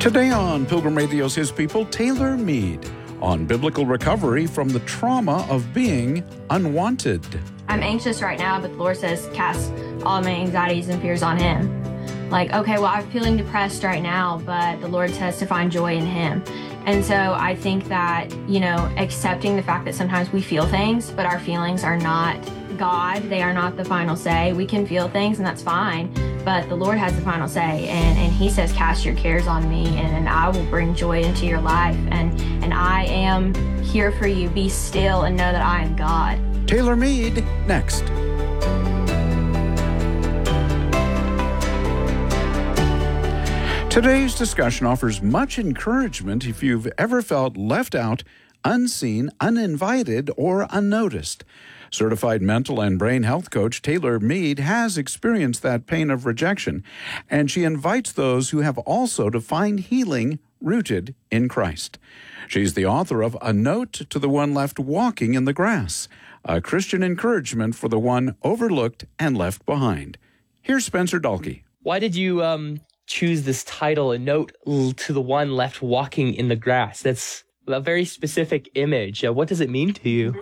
Today on Pilgrim Radio's His People, Taylor Mead on biblical recovery from the trauma of being unwanted. I'm anxious right now, but the Lord says, cast all my anxieties and fears on Him. Like, okay, well, I'm feeling depressed right now, but the Lord says to find joy in Him. And so I think that, accepting the fact that sometimes we feel things, but our feelings are not God. They are not the final say. We can feel things, and that's fine, but the Lord has the final say. And He says, cast your cares on me, and I will bring joy into your life. And I am here for you. Be still and know that I am God. Taylor Mead, next. Today's discussion offers much encouragement if you've ever felt left out, unseen, uninvited, or unnoticed. Certified mental and brain health coach Taylor Mead has experienced that pain of rejection, and she invites those who have also to find healing rooted in Christ. She's the author of A Note to the One Left Walking in the Grass, a Christian encouragement for the one overlooked and left behind. Here's Spencer Dalkey. Why did you choose this title, A Note to the One Left Walking in the Grass? That's a very specific image. What does it mean to you?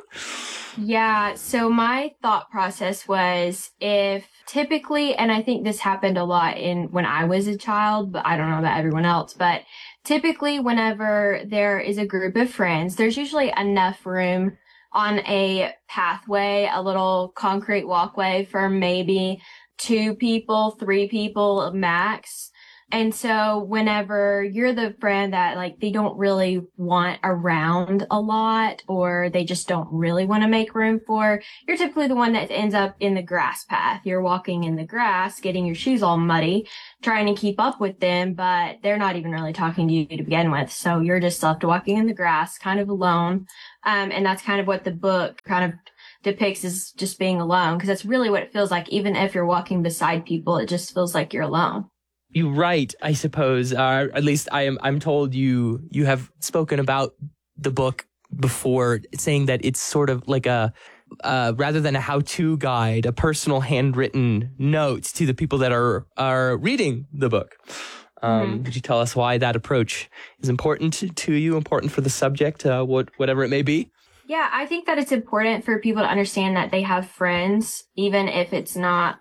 Yeah, so my thought process was, if typically, and I think this happened a lot when I was a child, but I don't know about everyone else, but typically whenever there is a group of friends, there's usually enough room on a pathway, a little concrete walkway for maybe 2 people, 3 people max. And so whenever you're the friend that they don't really want around a lot, or they just don't really want to make room for, you're typically the one that ends up in the grass path. You're walking in the grass, getting your shoes all muddy, trying to keep up with them, but they're not even really talking to you to begin with. So you're just left walking in the grass, kind of alone. And that's kind of what the book kind of depicts, is just being alone, because that's really what it feels like. Even if you're walking beside people, it just feels like you're alone. You write, I suppose, at least I'm told you have spoken about the book before, saying that it's sort of like a rather than a how-to guide, a personal handwritten note to the people that are reading the book. Could you tell us why that approach is important to you, important for the subject, whatever it may be? Yeah, I think that it's important for people to understand that they have friends, even if it's not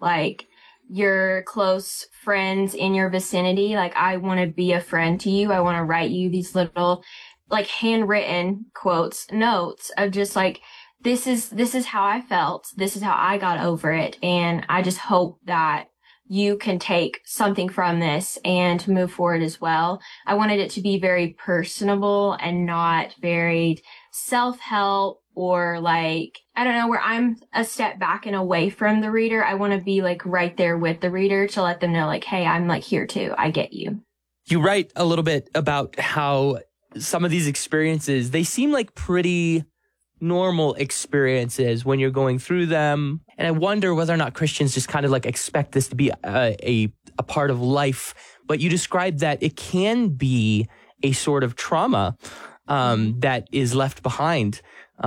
your close friends in your vicinity. I want to be a friend to you. I want to write you these little handwritten quotes, notes of just this is how I felt. This is how I got over it. And I just hope that you can take something from this and move forward as well. I wanted it to be very personable and not very self-help or I don't know, where I'm a step back and away from the reader. I want to be right there with the reader to let them know hey, I'm here too. I get you. You write a little bit about how some of these experiences, they seem like pretty normal experiences when you're going through them. And I wonder whether or not Christians just kind of expect this to be a part of life. But you describe that it can be a sort of trauma that is left behind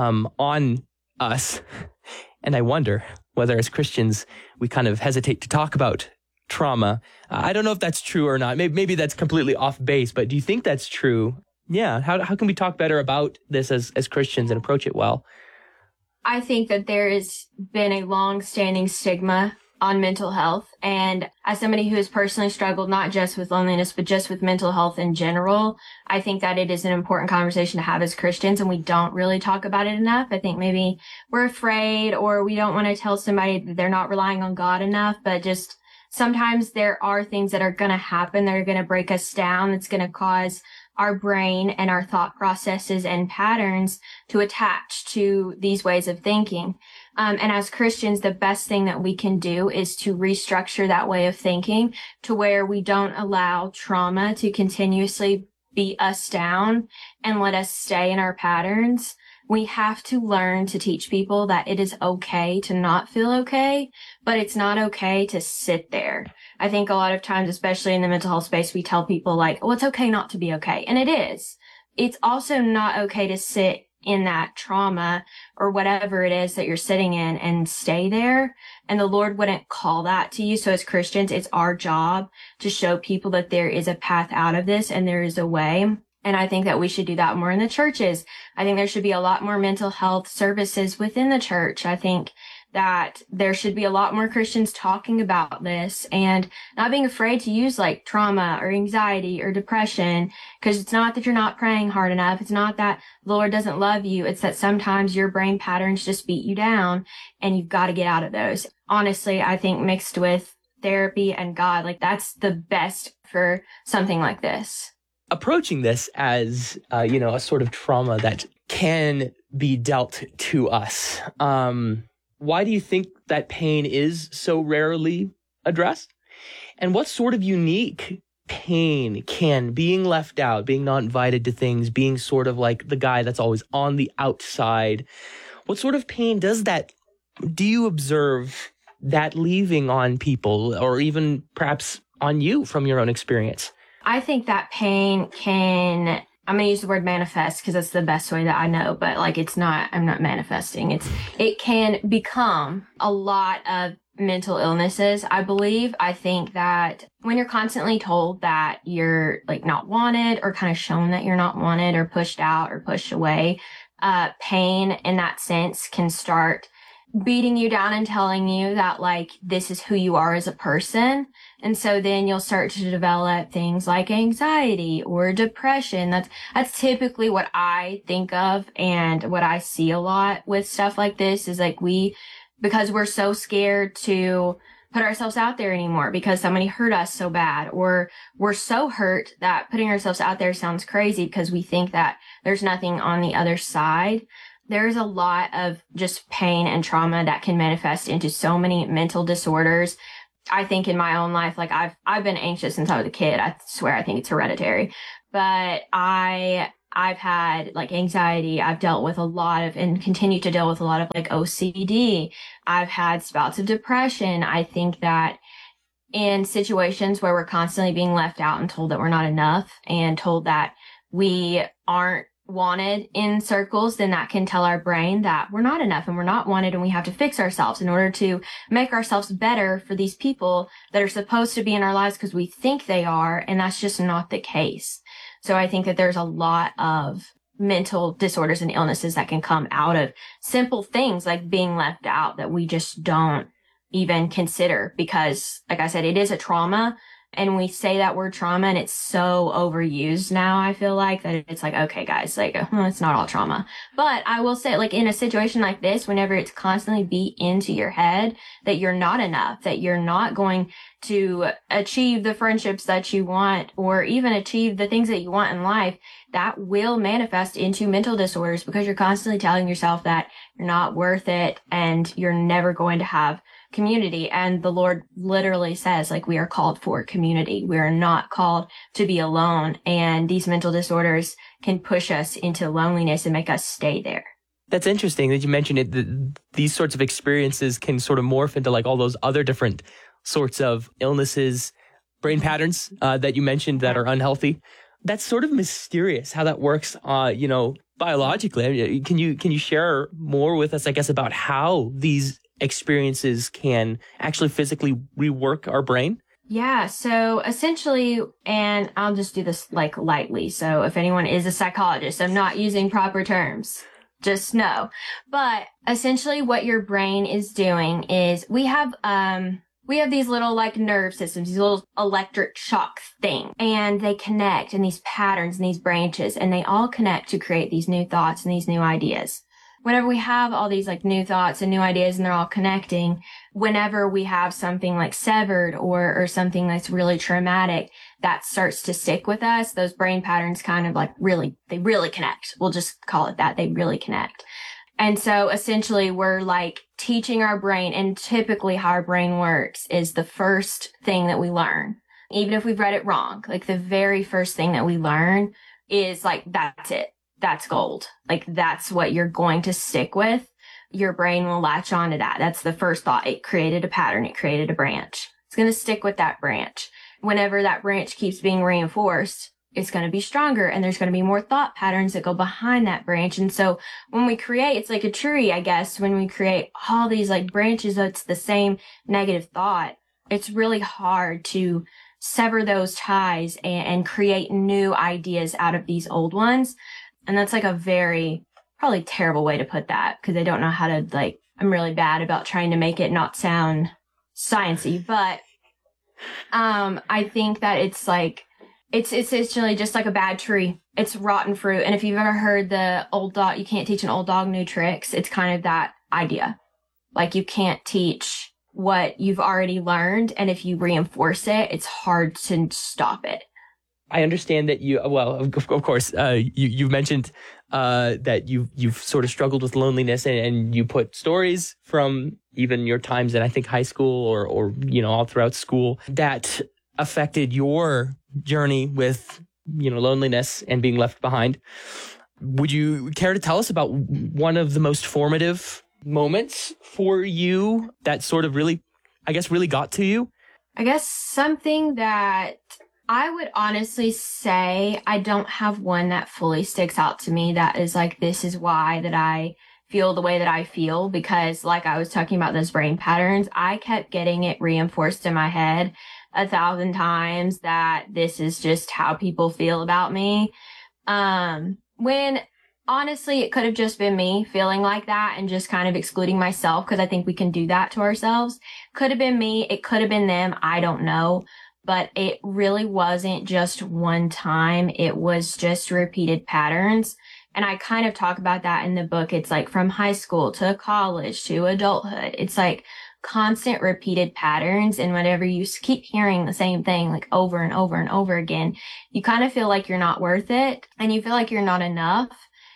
on us. And I wonder whether as Christians, we kind of hesitate to talk about trauma. I don't know if that's true or not. Maybe that's completely off base, but do you think that's true? Yeah. How can we talk better about this as Christians and approach it well? I think that there has been a long-standing stigma on mental health. And as somebody who has personally struggled not just with loneliness, but just with mental health in general, I think that it is an important conversation to have as Christians, and we don't really talk about it enough. I think maybe we're afraid, or we don't want to tell somebody that they're not relying on God enough, but just sometimes there are things that are going to happen that are going to break us down. That's going to cause our brain and our thought processes and patterns to attach to these ways of thinking. And as Christians, the best thing that we can do is to restructure that way of thinking to where we don't allow trauma to continuously beat us down and let us stay in our patterns. We have to learn to teach people that it is okay to not feel okay, but it's not okay to sit there. I think a lot of times, especially in the mental health space, we tell people well, it's okay not to be okay. And it is. It's also not okay to sit in that trauma or whatever it is that you're sitting in and stay there. And the Lord wouldn't call that to you. So as Christians, it's our job to show people that there is a path out of this and there is a way. And I think that we should do that more in the churches. I think there should be a lot more mental health services within the church. I think that there should be a lot more Christians talking about this and not being afraid to use like trauma or anxiety or depression, because it's not that you're not praying hard enough. It's not that the Lord doesn't love you. It's that sometimes your brain patterns just beat you down and you've got to get out of those. Honestly, I think mixed with therapy and God, like that's the best for something like this. Approaching this as, a sort of trauma that can be dealt to us. Why do you think that pain is so rarely addressed? And what sort of unique pain can being left out, being not invited to things, being sort of like the guy that's always on the outside, what sort of pain do you observe that leaving on people or even perhaps on you from your own experience? I think that pain can, I'm going to use the word manifest because that's the best way that I know, but like I'm not manifesting. It can become a lot of mental illnesses, I believe. I think that when you're constantly told that you're like not wanted or kind of shown that you're not wanted or pushed out or pushed away, pain in that sense can start beating you down and telling you that like this is who you are as a person. And so then you'll start to develop things like anxiety or depression. That's typically what I think of and what I see a lot with stuff like this is like because we're so scared to put ourselves out there anymore because somebody hurt us so bad, or we're so hurt that putting ourselves out there sounds crazy because we think that there's nothing on the other side. There's a lot of just pain and trauma that can manifest into so many mental disorders. I think in my own life, like I've been anxious since I was a kid. I swear I think it's hereditary, but I've had like anxiety. I've dealt with a lot of and continue to deal with a lot of like OCD. I've had spouts of depression. I think that in situations where we're constantly being left out and told that we're not enough and told that we aren't wanted in circles, then that can tell our brain that we're not enough and we're not wanted and we have to fix ourselves in order to make ourselves better for these people that are supposed to be in our lives because we think they are, and that's just not the case. So I think that there's a lot of mental disorders and illnesses that can come out of simple things like being left out that we just don't even consider because, like I said, it is a trauma. And we say that word trauma and it's so overused now, I feel like, that it's like, okay, guys, like, it's not all trauma. But I will say, like, in a situation like this, whenever it's constantly beat into your head that you're not enough, that you're not going to achieve the friendships that you want or even achieve the things that you want in life, that will manifest into mental disorders because you're constantly telling yourself that you're not worth it and you're never going to have community. And the Lord literally says, like, we are called for community. We are not called to be alone. And these mental disorders can push us into loneliness and make us stay there. That's interesting that you mentioned it. These sorts of experiences can sort of morph into like all those other different sorts of illnesses, brain patterns that you mentioned that are unhealthy. That's sort of mysterious how that works, biologically. I mean, can you share more with us, I guess, about how these experiences can actually physically rework our brain? Yeah. So essentially, and I'll just do this like lightly. So if anyone is a psychologist, I'm not using proper terms. Just know. But essentially what your brain is doing is we have these little like nerve systems, these little electric shock thing, and they connect in these patterns and these branches, and they all connect to create these new thoughts and these new ideas. Whenever we have all these like new thoughts and new ideas and they're all connecting, whenever we have something like severed or something that's really traumatic that starts to stick with us, those brain patterns kind of like they really connect. We'll just call it that. They really connect. And so essentially we're like teaching our brain, and typically how our brain works is the first thing that we learn, even if we've read it wrong, like the very first thing that we learn is like, that's it. That's gold. Like that's what you're going to stick with. Your brain will latch onto that. That's the first thought. It created a pattern. It created a branch. It's going to stick with that branch. Whenever that branch keeps being reinforced, it's going to be stronger, and there's going to be more thought patterns that go behind that branch. And so when we create, it's like a tree, I guess, when we create all these like branches that's the same negative thought, it's really hard to sever those ties and create new ideas out of these old ones. And that's like a very probably terrible way to put that, because I don't know how to, like, I'm really bad about trying to make it not sound sciencey, but I think that it's like, it's essentially just like a bad tree. It's rotten fruit. And if you've ever heard the old dog, you can't teach an old dog new tricks, it's kind of that idea. Like, you can't teach what you've already learned, and if you reinforce it, it's hard to stop it. I understand that you, well, of course, you mentioned that you've sort of struggled with loneliness, and you put stories from even your times in, I think, high school or all throughout school that affected your journey with, loneliness and being left behind. Would you care to tell us about one of the most formative moments for you that sort of really got to you? I guess something that I would honestly say, I don't have one that fully sticks out to me that is like, this is why that I feel the way that I feel, because like I was talking about those brain patterns, I kept getting it reinforced in my head 1,000 times that this is just how people feel about me. When honestly, it could have just been me feeling like that and just kind of excluding myself, because I think we can do that to ourselves. Could have been me. It could have been them. I don't know. But it really wasn't just one time. It was just repeated patterns. And I kind of talk about that in the book. It's like from high school to college to adulthood. It's like constant repeated patterns. And whenever you keep hearing the same thing like over and over and over again, you kind of feel like you're not worth it, and you feel like you're not enough.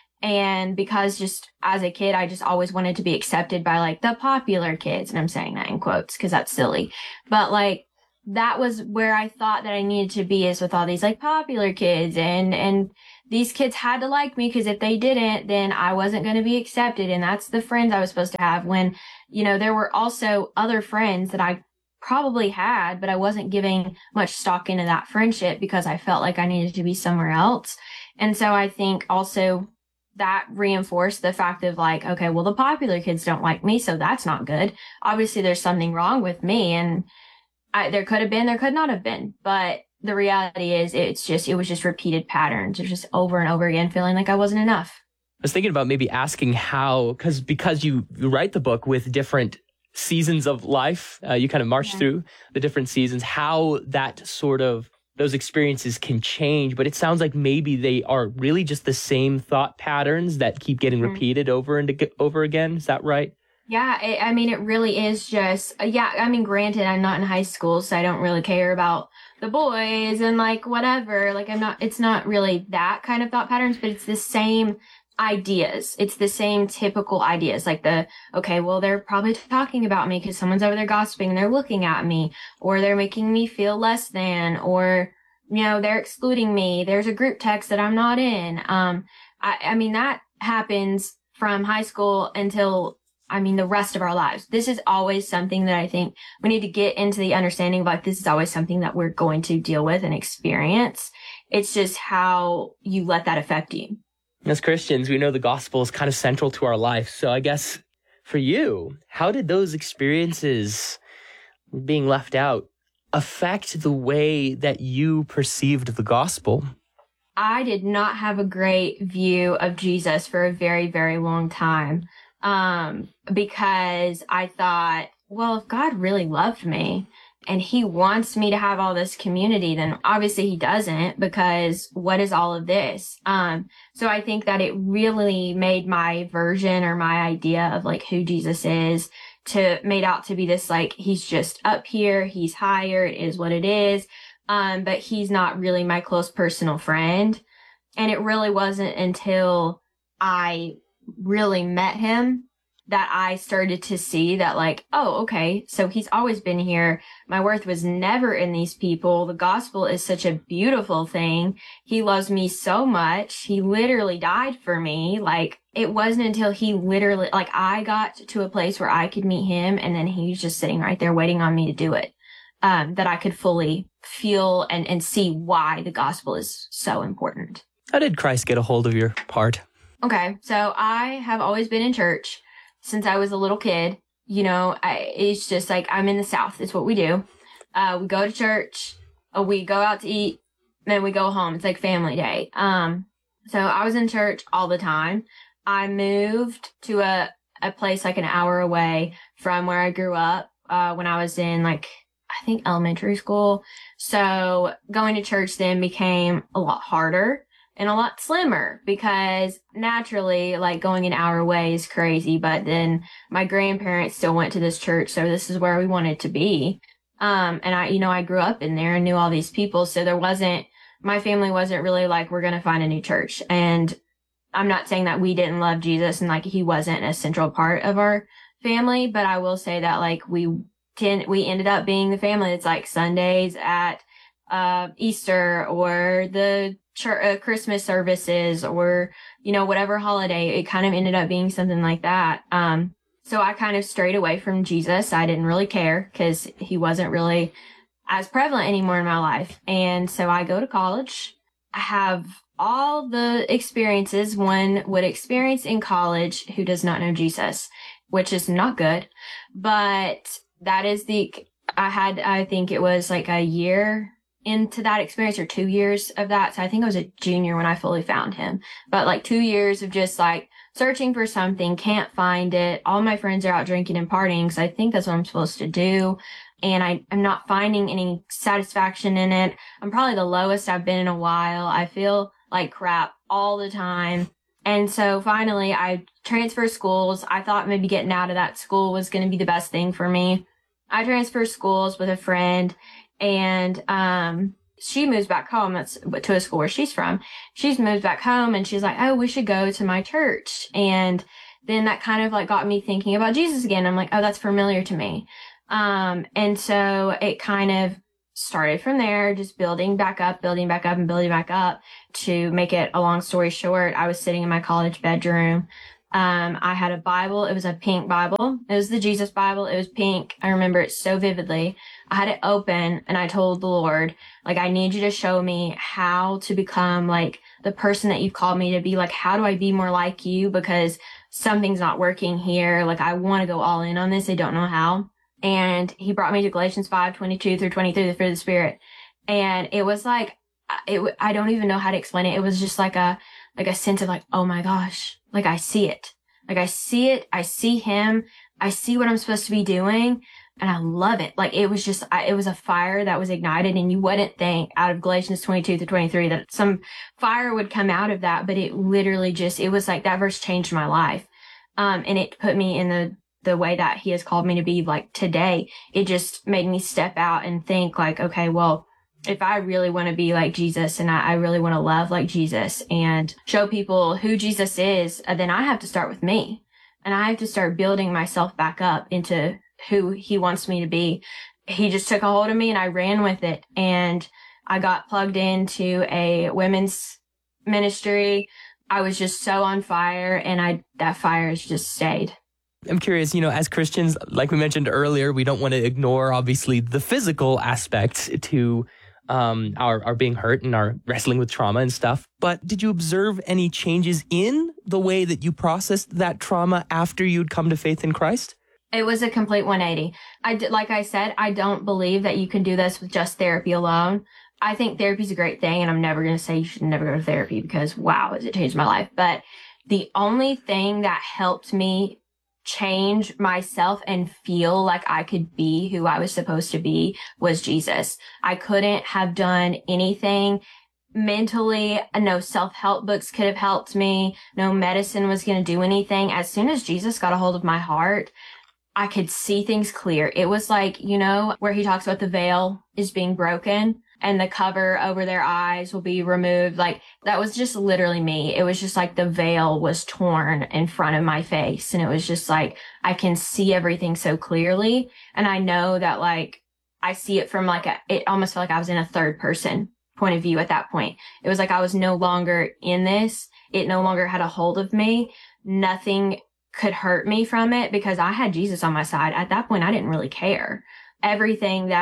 And because just as a kid, I just always wanted to be accepted by like the popular kids. And I'm saying that in quotes because that's silly. But like, that was where I thought that I needed to be, is with all these like popular kids, and these kids had to like me, because if they didn't, then I wasn't going to be accepted. And that's the friends I was supposed to have, when, there were also other friends that I probably had, but I wasn't giving much stock into that friendship because I felt like I needed to be somewhere else. And so I think also that reinforced the fact of like, okay, well, the popular kids don't like me, so that's not good. Obviously there's something wrong with me, and there could have been, there could not have been. But the reality is it was just repeated patterns. It was just over and over again, feeling like I wasn't enough. I was thinking about maybe asking how, because you write the book with different seasons of life, you kind of march through the different seasons, how that sort of, those experiences can change. But it sounds like maybe they are really just the same thought patterns that keep getting repeated over and over again. Is that right? Yeah, it really is just, granted, I'm not in high school, so I don't really care about the boys and like whatever. Like it's not really that kind of thought patterns, but it's the same ideas. It's the same typical ideas. Like okay, well, they're probably talking about me because someone's over there gossiping and they're looking at me, or they're making me feel less than, or, they're excluding me. There's a group text that I'm not in. That happens from high school until the rest of our lives. This is always something that I think we need to get into the understanding of, like, this is always something that we're going to deal with and experience. It's just how you let that affect you. As Christians, we know the gospel is kind of central to our life. So I guess for you, how did those experiences being left out affect the way that you perceived the gospel? I did not have a great view of Jesus for a very, very long time. Because I thought, well, if God really loved me and he wants me to have all this community, then obviously he doesn't, because what is all of this? So I think that it really made my version or my idea of like who Jesus is made out to be this, like, he's just up here, he's higher, it is what it is. But he's not really my close personal friend. And it really wasn't until I really met him that I started to see that, like, oh, okay, so he's always been here. My worth was never in these people. The gospel is such a beautiful thing. He loves me so much. He literally died for me. Like, it wasn't until he literally, like, I got to a place where I could meet him, and then he's just sitting right there waiting on me to do it. that I could fully feel and see why the gospel is so important. How did Christ get a hold of your heart? Okay, so I have always been in church since I was a little kid. You know, it's just like I'm in the South. It's what we do. We go to church, we go out to eat, then we go home. It's like family day. So I was in church all the time. I moved to a place like an hour away from where I grew up when I was in I think elementary school. So going to church then became a lot harder and a lot slimmer because naturally, going an hour away is crazy. But then my grandparents still went to this church. So this is where we wanted to be. And I grew up in there and knew all these people. So my family wasn't really we're going to find a new church. And I'm not saying that we didn't love Jesus and he wasn't a central part of our family, but I will say that we ended up being the family that's Sundays at Easter or the Christmas services or whatever holiday. It kind of ended up being something like that. So I kind of strayed away from Jesus. I didn't really care because he wasn't really as prevalent anymore in my life. And so I go to college. I have all the experiences one would experience in college who does not know Jesus, which is not good. But that is I think it was a year into that experience or 2 years of that. So I think I was a junior when I fully found him. But 2 years of just searching for something, can't find it. All my friends are out drinking and partying. So I think that's what I'm supposed to do. And I'm not finding any satisfaction in it. I'm probably the lowest I've been in a while. I feel like crap all the time. And so finally I transferred schools. I thought maybe getting out of that school was going to be the best thing for me. I transferred schools with a friend and, she moves back home. That's to a school where she's from. She's moved back home and she's like, oh, we should go to my church. And then that kind of got me thinking about Jesus again. I'm like, oh, that's familiar to me. And so it kind of started from there, just building back up to make it a long story short. I was sitting in my college bedroom. I had a Bible. It was a pink Bible. It was the Jesus Bible. It was pink. I remember it so vividly. I had it open and I told the Lord, I need you to show me how to become the person that you've called me to be. How do I be more like you? Because something's not working here. I want to go all in on this. I don't know how. And he brought me to Galatians 5:22 through 23, the fruit of the Spirit. And it was I don't even know how to explain it. It was just a sense of oh my gosh, I see it. I see it. I see him. I see what I'm supposed to be doing. And I love it. It was just, it was a fire that was ignited, and you wouldn't think out of Galatians 22 through 23 that some fire would come out of that, but it literally just, it was that verse changed my life. And it put me in the way that he has called me to be today. It just made me step out and think okay, well, if I really want to be like Jesus and I really want to love like Jesus and show people who Jesus is, then I have to start with me, and I have to start building myself back up into who he wants me to be. He just took a hold of me and I ran with it, and I got plugged into a women's ministry. I was just so on fire, and that fire has just stayed. I'm curious, as Christians, like we mentioned earlier, we don't want to ignore, obviously, the physical aspects to our being hurt and our wrestling with trauma and stuff. But did you observe any changes in the way that you processed that trauma after you'd come to faith in Christ? It was a complete 180. Like I said, I don't believe that you can do this with just therapy alone. I think therapy is a great thing, and I'm never going to say you should never go to therapy because, wow, has it changed my life. But the only thing that helped me change myself and feel like I could be who I was supposed to be was Jesus. I couldn't have done anything mentally. No self-help books could have helped me. No medicine was going to do anything. As soon as Jesus got a hold of my heart, I could see things clear. It was where he talks about the veil is being broken and the cover over their eyes will be removed. That was just literally me. It was just the veil was torn in front of my face. And it was just I can see everything so clearly. And I know that I see it from it almost felt like I was in a third person point of view at that point. It was I was no longer in this. It no longer had a hold of me. Nothing could hurt me from it because I had Jesus on my side. At that point, I didn't really care. Everything that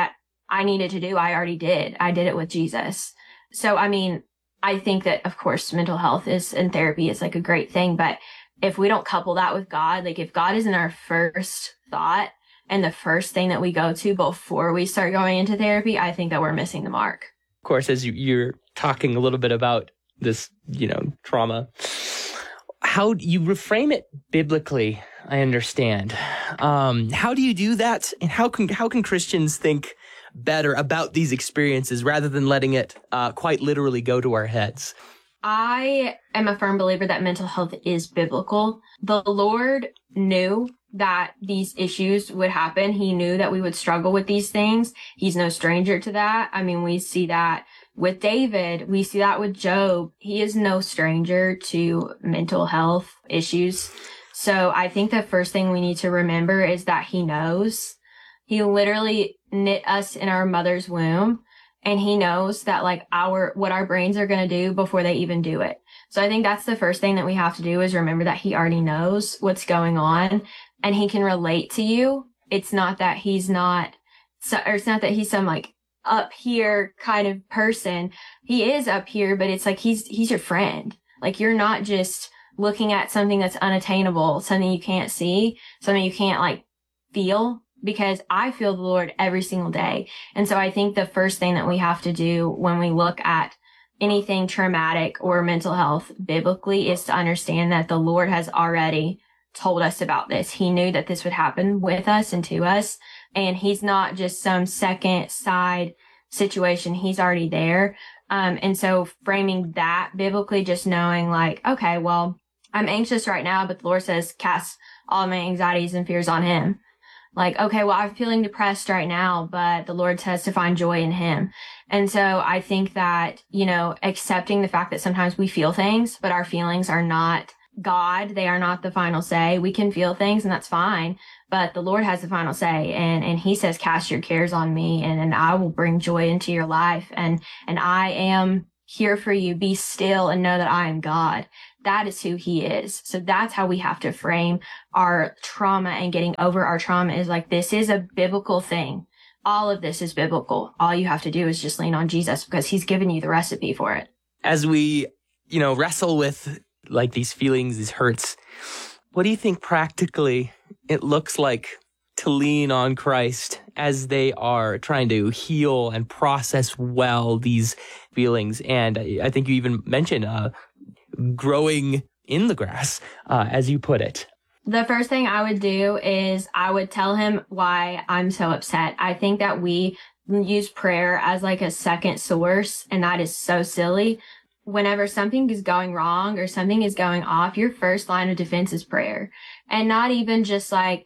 I needed to do, I already did. I did it with Jesus. So, I mean, I think that, of course, mental health and therapy is like a great thing. But if we don't couple that with God, like if God isn't our first thought and the first thing that we go to before we start going into therapy, I think that we're missing the mark. Of course, as you're talking a little bit about this, trauma, how you reframe it biblically, I understand. How do you do that? And how can Christians think better about these experiences rather than letting it quite literally go to our heads? I am a firm believer that mental health is biblical. The Lord knew that these issues would happen. He knew that we would struggle with these things. He's no stranger to that. I mean, we see that with David. We see that with Job. He is no stranger to mental health issues. So I think the first thing we need to remember is that he knows. He literally knit us in our mother's womb, and he knows that like what our brains are going to do before they even do it. So I think that's the first thing that we have to do is remember that he already knows what's going on and he can relate to you. It's not that he's some like up here kind of person. He is up here, but it's like he's your friend. Like you're not just looking at something that's unattainable, something you can't see, something you can't like feel, because I feel the Lord every single day. And so I think the first thing that we have to do when we look at anything traumatic or mental health biblically is to understand that the Lord has already told us about this. He knew that this would happen with us and to us. And he's not just some second side situation. He's already there. And so framing that biblically, just knowing like, okay, well, I'm anxious right now, but the Lord says, cast all my anxieties and fears on him. Like, okay, well, I'm feeling depressed right now, but the Lord says to find joy in him. And so I think that, accepting the fact that sometimes we feel things, but our feelings are not God. They are not the final say. We can feel things and that's fine, but the Lord has the final say. And he says, cast your cares on me and I will bring joy into your life. And I am here for you. Be still and know that I am God. That is who he is. So that's how we have to frame our trauma, and getting over our trauma is like, this is a biblical thing. All of this is biblical. All you have to do is just lean on Jesus because he's given you the recipe for it. As we, wrestle with like these feelings, these hurts, what do you think practically it looks like to lean on Christ as they are trying to heal and process well these feelings? And I think you even mentioned growing in the grass, as you put it. The first thing I would do is I would tell him why I'm so upset. I think that we use prayer as like a second source, and that is so silly. Whenever something is going wrong or something is going off, your first line of defense is prayer. And not even just like,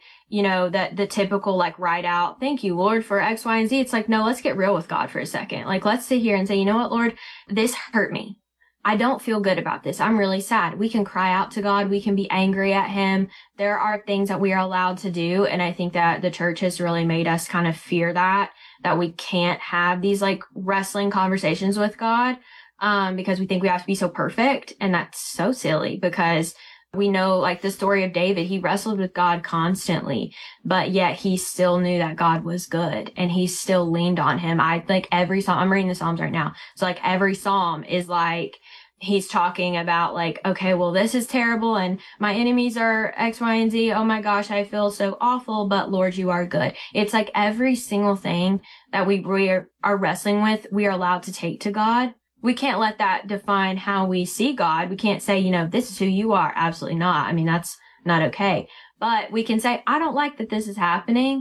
the typical like write out, thank you, Lord, for X, Y, and Z. It's like, no, let's get real with God for a second. Like, let's sit here and say, you know what, Lord, this hurt me. I don't feel good about this. I'm really sad. We can cry out to God. We can be angry at him. There are things that we are allowed to do. And I think that the church has really made us kind of fear that we can't have these like wrestling conversations with God, because we think we have to be so perfect. And that's so silly, because we know like the story of David, he wrestled with God constantly, but yet he still knew that God was good and he still leaned on him. Every Psalm, I'm reading the Psalms right now. So like every Psalm is like, he's talking about like, okay, well, this is terrible and my enemies are X, Y, and Z. Oh my gosh, I feel so awful, but Lord, you are good. It's like every single thing that we are wrestling with, we are allowed to take to God. We can't let that define how we see God. We can't say, this is who you are. Absolutely not. I mean, that's not okay. But we can say, I don't like that this is happening.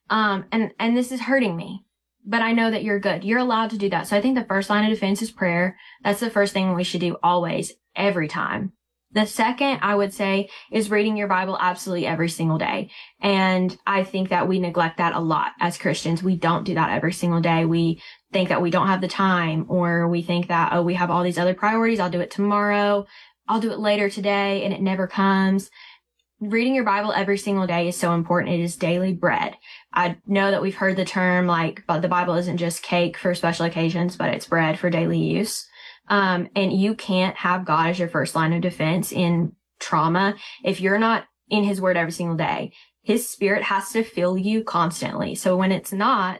And this is hurting me, but I know that you're good. You're allowed to do that. So I think the first line of defense is prayer. That's the first thing we should do always, every time. The second, I would say, is reading your Bible absolutely every single day. And I think that we neglect that a lot as Christians. We don't do that every single day. We think that we don't have the time, or we think that, oh, we have all these other priorities. I'll do it tomorrow. I'll do it later today. And it never comes. Reading your Bible every single day is so important. It is daily bread. I know that we've heard the term but the Bible isn't just cake for special occasions, but it's bread for daily use. And you can't have God as your first line of defense in trauma if you're not in his word every single day. His spirit has to fill you constantly. So when it's not,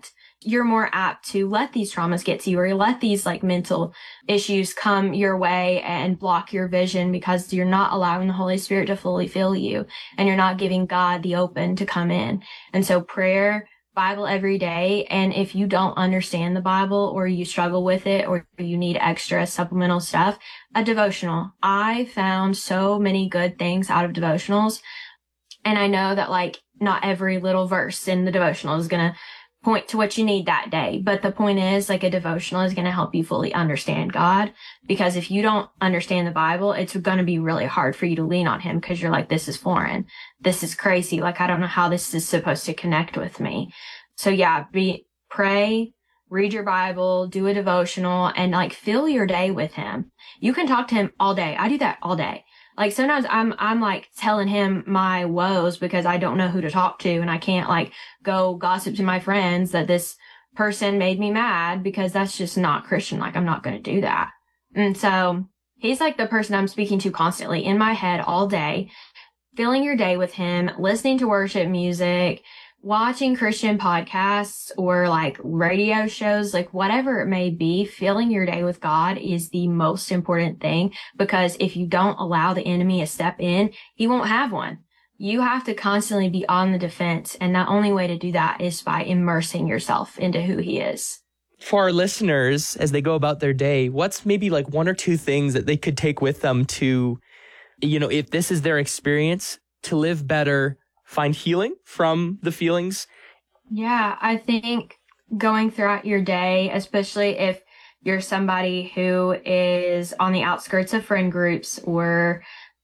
you're more apt to let these traumas get to you, or let these like mental issues come your way and block your vision, because you're not allowing the Holy Spirit to fully fill you, and you're not giving God the open to come in. And so prayer, Bible every day. And if you don't understand the Bible, or you struggle with it, or you need extra supplemental stuff, a devotional. I found so many good things out of devotionals. And I know that like not every little verse in the devotional is going to point to what you need that day. But the point is, like, a devotional is going to help you fully understand God, because if you don't understand the Bible, it's going to be really hard for you to lean on him, because you're like, this is foreign. This is crazy. Like, I don't know how this is supposed to connect with me. So yeah, pray, read your Bible, do a devotional, and like fill your day with him. You can talk to him all day. I do that all day. Like sometimes I'm like telling him my woes because I don't know who to talk to, and I can't like go gossip to my friends that this person made me mad, because that's just not Christian. Like, I'm not going to do that. And so he's like the person I'm speaking to constantly in my head all day, filling your day with him, listening to worship music, watching Christian podcasts or like radio shows, like whatever it may be. Filling your day with God is the most important thing, because if you don't allow the enemy a step in, he won't have one. You have to constantly be on the defense. And the only way to do that is by immersing yourself into who he is. For our listeners, as they go about their day, what's maybe like one or two things that they could take with them to, you know, if this is their experience, to live better, find healing from the feelings? Yeah, I think going throughout your day, especially if you're somebody who is on the outskirts of friend groups or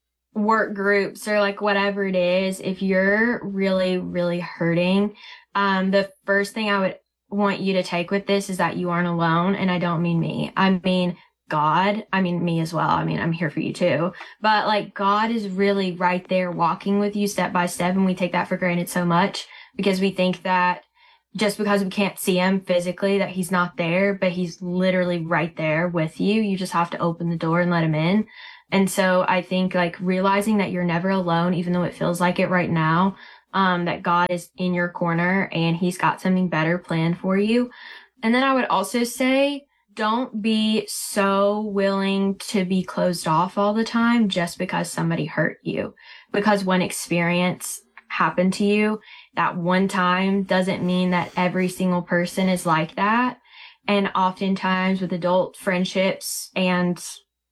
work groups or like whatever it is, if you're really, really hurting, the first thing I would want you to take with this is that you aren't alone. And I don't mean me. I mean God. I mean me as well. I mean, I'm here for you too. But like, God is really right there walking with you step by step. And we take that for granted so much, because we think that just because we can't see him physically, that he's not there, but he's literally right there with you. You just have to open the door and let him in. And so I think like realizing that you're never alone, even though it feels like it right now, that God is in your corner and he's got something better planned for you. And then I would also say, don't be so willing to be closed off all the time just because somebody hurt you. Because one experience happened to you that one time doesn't mean that every single person is like that. And oftentimes with adult friendships and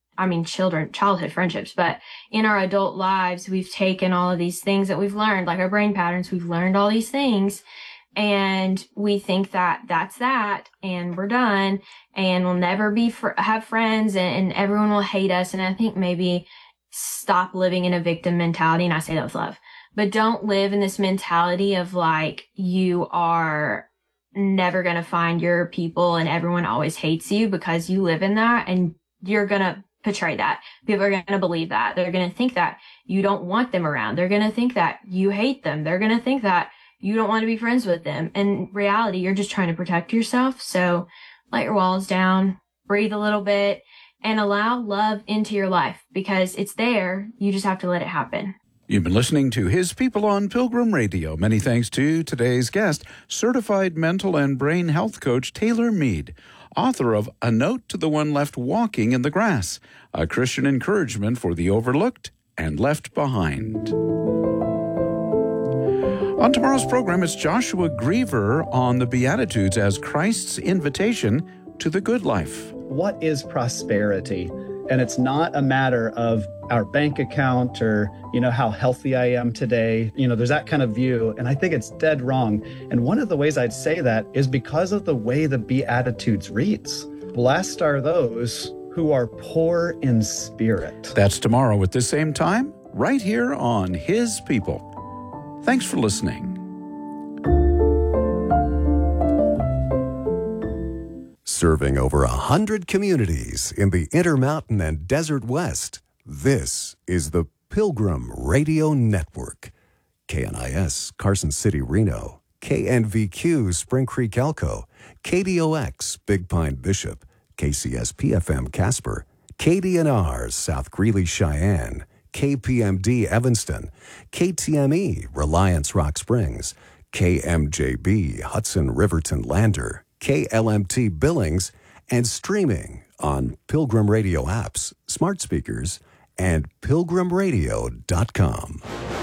childhood friendships, but in our adult lives, we've taken all of these things that we've learned, like our brain patterns, we've learned all these things. And we think that that's that, and we're done, and we'll never have friends, and everyone will hate us. And I think maybe stop living in a victim mentality. And I say that with love, but don't live in this mentality of like, you are never going to find your people and everyone always hates you, because you live in that and you're going to portray that. People are going to believe that. They're going to think that you don't want them around. They're going to think that you hate them. They're going to think that you don't want to be friends with them. In reality, you're just trying to protect yourself. So let your walls down, breathe a little bit, and allow love into your life, because it's there. You just have to let it happen. You've been listening to His People on Pilgrim Radio. Many thanks to today's guest, certified mental and brain health coach Taylor Mead, author of A Note to the One Left Walking in the Grass, a Christian encouragement for the overlooked and left behind. On tomorrow's program, it's Joshua Griever on the Beatitudes as Christ's invitation to the good life. What is prosperity? And it's not a matter of our bank account or, how healthy I am today. There's that kind of view. And I think it's dead wrong. And one of the ways I'd say that is because of the way the Beatitudes reads. Blessed are those who are poor in spirit. That's tomorrow at the same time, right here on His People. Thanks for listening. Serving over 100 communities in the Intermountain and Desert West, this is the Pilgrim Radio Network. KNIS, Carson City, Reno. KNVQ, Spring Creek, Elko. KDOX, Big Pine, Bishop. KCSP-FM, Casper. KDNR, South Greeley, Cheyenne. KPMD, Evanston. KTME, Reliance, Rock Springs. KMJB Hudson Riverton Lander, KLMT Billings, and streaming on Pilgrim Radio apps, smart speakers, and pilgrimradio.com.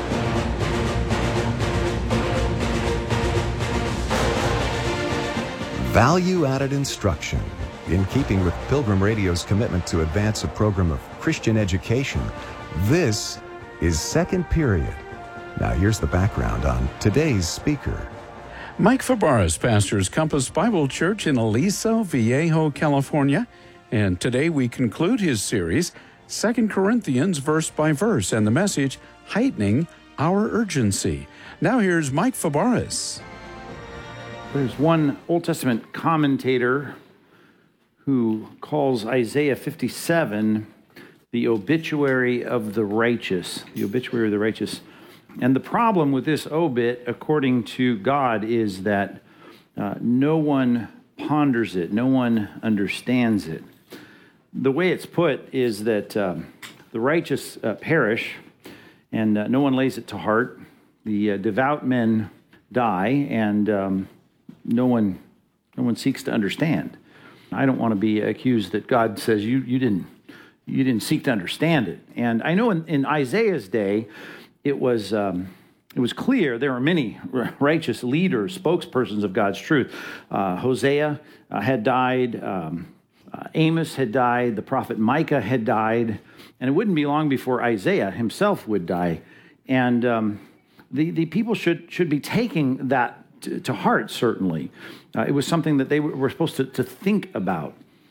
Value-added instruction. In keeping with Pilgrim Radio's commitment to advance a program of Christian education, this is Second Period. Now here's the background on today's speaker. Mike Fabarez pastors Compass Bible Church in Aliso Viejo, California. And today we conclude his series, 2 Corinthians verse by verse, and the message, Heightening Our Urgency. Now here's Mike Fabarez. There's one Old Testament commentator who calls Isaiah 57 the obituary of the righteous. The obituary of the righteous. And the problem with this obit, according to God, is that no one ponders it. No one understands it. The way it's put is that the righteous perish, and no one lays it to heart. The devout men die, and no one seeks to understand. I don't want to be accused that God says you didn't seek to understand it. And I know in Isaiah's day, it was clear there were many righteous leaders, spokespersons of God's truth. Hosea had died. Amos had died. The prophet Micah had died. And it wouldn't be long before Isaiah himself would die. And the people should be taking that to heart, certainly. It was something that they were supposed to think about.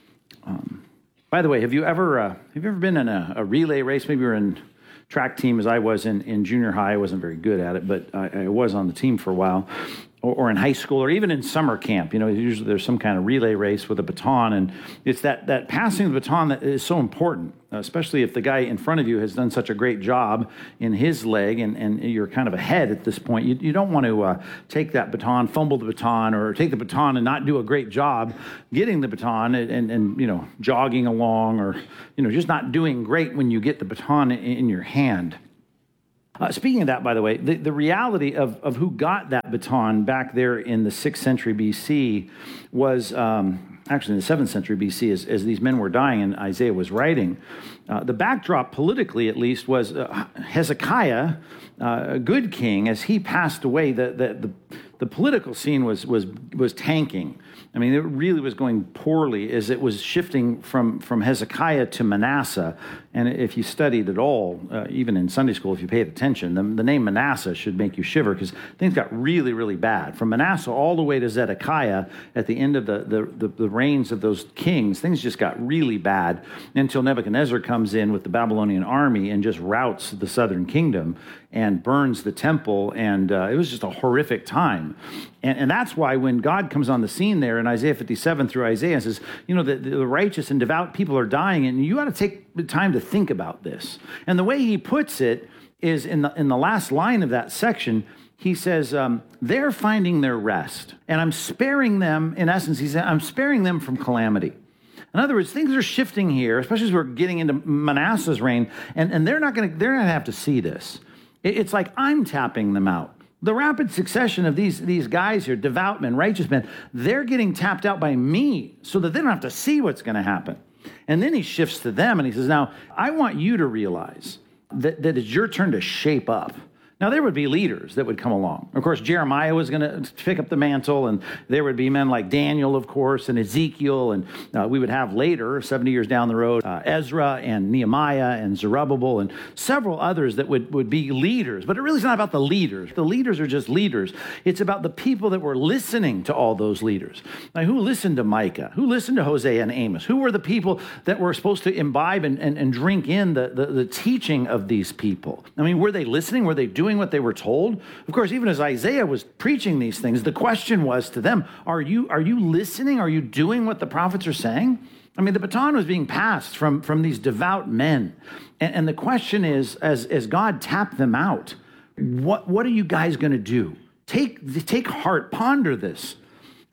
By the way, have you ever been in a relay race? Maybe you're in track team, as I was in junior high. I wasn't very good at it, but I was on the team for a while. Or in high school, or even in summer camp. You know, usually there's some kind of relay race with a baton, and it's that passing of the baton that is so important, especially if the guy in front of you has done such a great job in his leg, and you're kind of ahead at this point. You don't want to take that baton, fumble the baton, or take the baton and not do a great job getting the baton and you know, jogging along, or, you know, just not doing great when you get the baton in your hand. Speaking of that, by the way, the reality of who got that baton back there in the 6th century BC was, actually in the 7th century BC, as these men were dying and Isaiah was writing. The backdrop, politically at least, was Hezekiah, a good king. As he passed away, the political scene was tanking. I mean, it really was going poorly as it was shifting from Hezekiah to Manasseh. And if you studied at all, even in Sunday school, if you paid attention, the name Manasseh should make you shiver, because things got really, really bad. From Manasseh all the way to Zedekiah, at the end of the reigns of those kings, things just got really bad until Nebuchadnezzar comes in with the Babylonian army and just routs the southern kingdom and burns the temple. And it was just a horrific time. And that's why when God comes on the scene there in Isaiah 57 through Isaiah, says, you know, the righteous and devout people are dying, and you ought to take the time to think about this. And the way he puts it is in the last line of that section, he says, they're finding their rest, and I'm sparing them. In essence, he said, I'm sparing them from calamity. In other words, things are shifting here, especially as we're getting into Manasseh's reign, and they're not going to have to see this. It's like I'm tapping them out. The rapid succession of these guys here, devout men, righteous men, they're getting tapped out by me so that they don't have to see what's going to happen. And then he shifts to them and he says, now, I want you to realize that it's your turn to shape up. Now, there would be leaders that would come along. Of course, Jeremiah was going to pick up the mantle, and there would be men like Daniel, of course, and Ezekiel, and we would have later, 70 years down the road, Ezra and Nehemiah and Zerubbabel and several others that would be leaders. But it really is not about the leaders. The leaders are just leaders. It's about the people that were listening to all those leaders. Now, who listened to Micah? Who listened to Hosea and Amos? Who were the people that were supposed to imbibe and drink in the teaching of these people? I mean, were they listening? Were they doing what they were told? Of course, even as Isaiah was preaching these things, the question was to them, are you listening? Are you doing what the prophets are saying? I mean, the baton was being passed from these devout men. And the question is, as God tapped them out, what are you guys going to do? Take heart, ponder this.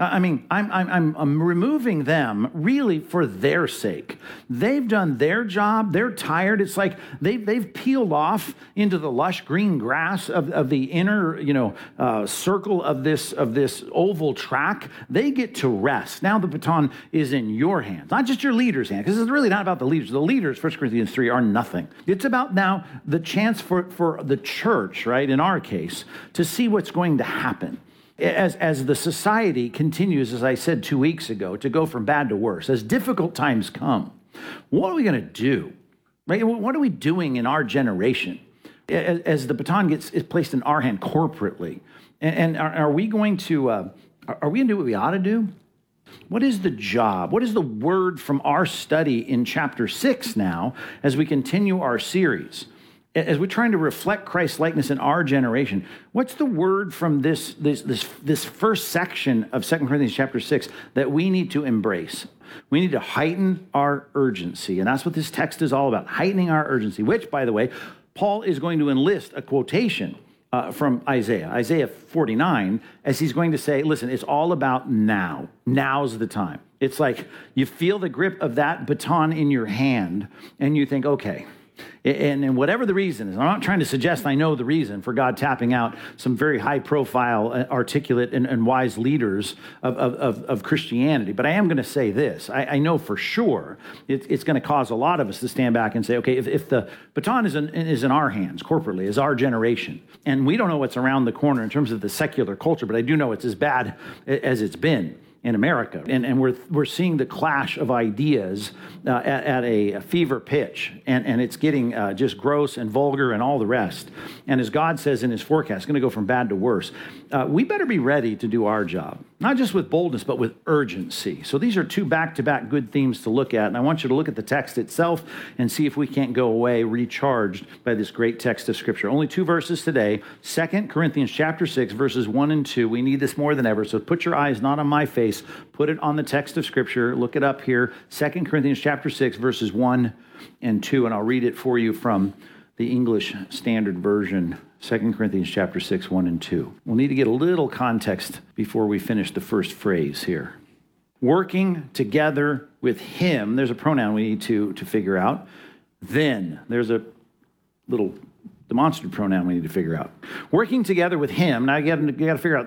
I mean, I'm removing them really for their sake. They've done their job. They're tired. It's like they've peeled off into the lush green grass of the inner, circle of this oval track. They get to rest. Now the baton is in your hands, not just your leader's hand, because it's really not about the leaders. The leaders, 1 Corinthians 3, are nothing. It's about now the chance for the church, right, in our case, to see what's going to happen. As the society continues, as I said 2 weeks ago, to go from bad to worse, as difficult times come, what are we going to do? Right? What are we doing in our generation as the baton is placed in our hand corporately? And are we going to do what we ought to do? What is the job? What is the word from our study in chapter 6 now as we continue our series? As we're trying to reflect Christ's likeness in our generation, what's the word from this first section of 2 Corinthians chapter 6 that we need to embrace? We need to heighten our urgency. And that's what this text is all about, heightening our urgency, which, by the way, Paul is going to enlist a quotation from Isaiah 49, as he's going to say, listen, it's all about now. Now's the time. It's like you feel the grip of that baton in your hand and you think, okay, and whatever the reason is, I'm not trying to suggest I know the reason for God tapping out some very high-profile, articulate, and wise leaders of Christianity, but I am going to say this. I know for sure it's going to cause a lot of us to stand back and say, okay, if the baton is in our hands corporately, is our generation, and we don't know what's around the corner in terms of the secular culture, but I do know it's as bad as it's been in America. And we're seeing the clash of ideas at a fever pitch. And it's getting just gross and vulgar and all the rest. And as God says in his forecast, it's going to go from bad to worse. We better be ready to do our job, not just with boldness, but with urgency. So these are two back-to-back good themes to look at. And I want you to look at the text itself and see if we can't go away recharged by this great text of Scripture. Only 2 verses today, 2 Corinthians chapter 6, verses 1 and 2. We need this more than ever. So put your eyes not on my face, put it on the text of Scripture. Look it up here, 2 Corinthians chapter 6, verses 1 and 2. And I'll read it for you from the English Standard Version, 2 Corinthians chapter 6, 1 and 2. We'll need to get a little context before we finish the first phrase here. Working together with him, there's a pronoun we need to figure out. Then, there's a little demonstrative pronoun we need to figure out. Working together with him, now you got to figure out